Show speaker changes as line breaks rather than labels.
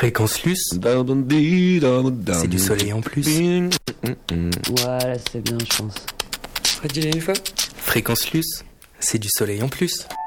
Fréquence Luce, c'est du soleil en plus.
Voilà, c'est bien, je pense.
Redis-le une fois.
Fréquence Luce, c'est du soleil en plus.